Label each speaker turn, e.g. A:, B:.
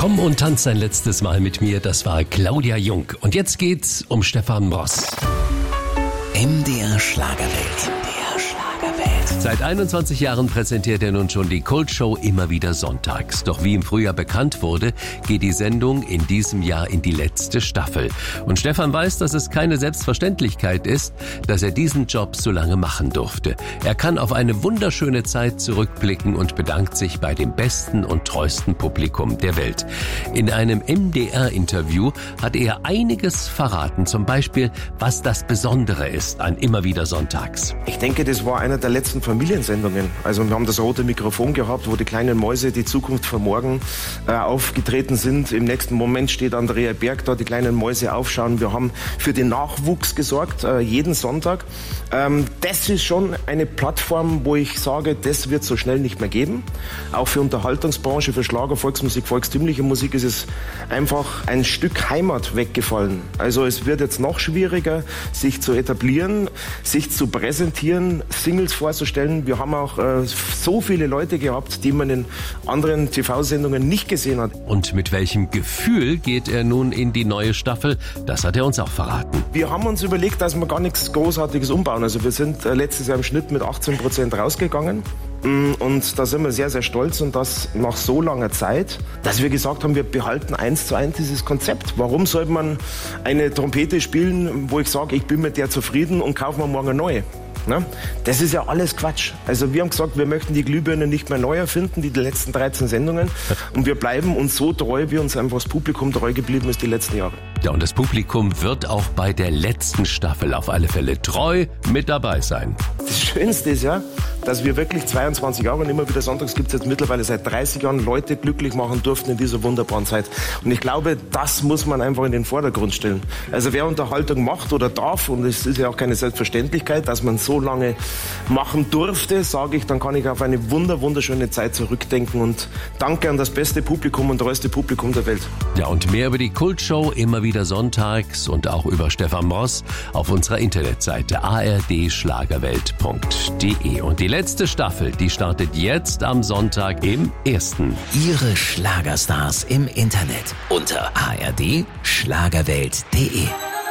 A: Komm und tanz ein letztes Mal mit mir, das war Claudia Jung. Und jetzt geht's um Stefan Bross.
B: MDR Schlagerwelt.
A: Seit 21 Jahren präsentiert er nun schon die Kultshow immer wieder sonntags. Doch wie im Frühjahr bekannt wurde, geht die Sendung in diesem Jahr in die letzte Staffel. Und Stefan weiß, dass es keine Selbstverständlichkeit ist, dass er diesen Job so lange machen durfte. Er kann auf eine wunderschöne Zeit zurückblicken und bedankt sich bei dem besten und treuesten Publikum der Welt. In einem MDR-Interview hat er einiges verraten, zum Beispiel, was das Besondere ist an immer wieder sonntags.
C: Ich denke, das war einer der letzten Familiensendungen. Also wir haben das rote Mikrofon gehabt, wo die kleinen Mäuse, die Zukunft von morgen, aufgetreten sind. Im nächsten Moment steht Andrea Berg da, die kleinen Mäuse aufschauen. Wir haben für den Nachwuchs gesorgt, jeden Sonntag. Das ist schon eine Plattform, wo ich sage, das wird so schnell nicht mehr geben. Auch für Unterhaltungsbranche, für Schlager, Volksmusik, volkstümliche Musik ist es einfach ein Stück Heimat weggefallen. Also es wird jetzt noch schwieriger, sich zu etablieren, sich zu präsentieren, Singles vorzustellen. Wir haben auch so viele Leute gehabt, die man in anderen TV-Sendungen nicht gesehen hat.
A: Und mit welchem Gefühl geht er nun in die neue Staffel? Das hat er uns auch verraten.
C: Wir haben uns überlegt, dass wir gar nichts Großartiges umbauen. Also wir sind letztes Jahr im Schnitt mit 18% rausgegangen. Und da sind wir sehr, sehr stolz und das nach so langer Zeit, dass wir gesagt haben, wir behalten 1:1 dieses Konzept. Warum sollte man eine Trompete spielen, wo ich sage, ich bin mit der zufrieden und kaufe mir morgen eine neue? Na, das ist ja alles Quatsch. Also wir haben gesagt, wir möchten die Glühbirne nicht mehr neu erfinden, die letzten 13 Sendungen. Und wir bleiben uns so treu, wie uns einfach das Publikum treu geblieben ist die letzten Jahre.
A: Ja, und das Publikum wird auch bei der letzten Staffel auf alle Fälle treu mit dabei sein.
C: Das Schönste ist ja, dass wir wirklich 22 Jahre und immer wieder sonntags gibt es jetzt mittlerweile seit 30 Jahren Leute glücklich machen durften in dieser wunderbaren Zeit. Und ich glaube, das muss man einfach in den Vordergrund stellen. Also wer Unterhaltung macht oder darf, und es ist ja auch keine Selbstverständlichkeit, dass man so lange machen durfte, sage ich, dann kann ich auf eine wunderschöne Zeit zurückdenken und danke an das beste Publikum und treueste Publikum der Welt.
A: Ja, und mehr über die Kultshow immer wieder sonntags und auch über Stefan Bross auf unserer Internetseite ardschlagerwelt.de. Und die letzte Staffel, die startet jetzt am Sonntag im 1.
B: Ihre Schlagerstars im Internet unter ardschlagerwelt.de.